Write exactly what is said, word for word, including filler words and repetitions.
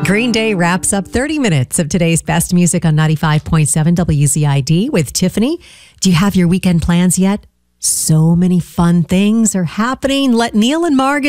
Green Day wraps up thirty minutes of today's best music on ninety-five point seven W Z I D with Tiffany. Do you have your weekend plans yet? So many fun things are happening. Let Neil and Marg